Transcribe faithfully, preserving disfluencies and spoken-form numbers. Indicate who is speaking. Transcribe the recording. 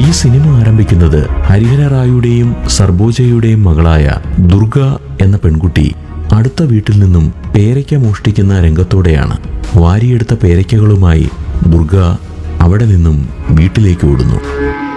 Speaker 1: ഈ സിനിമ ആരംഭിക്കുന്നത് ഹരിഹര റായുടെയും സർബോജയുടെയും മകളായ ദുർഗ എന്ന പെൺകുട്ടി അടുത്ത വീട്ടിൽ നിന്നും പേരയ്ക്ക മോഷ്ടിക്കുന്ന രംഗത്തോടെയാണ്. വാരിയെടുത്ത പേരയ്ക്കകളുമായി ദുർഗ അവിടെ നിന്നും വീട്ടിലേക്ക് ഓടുന്നു.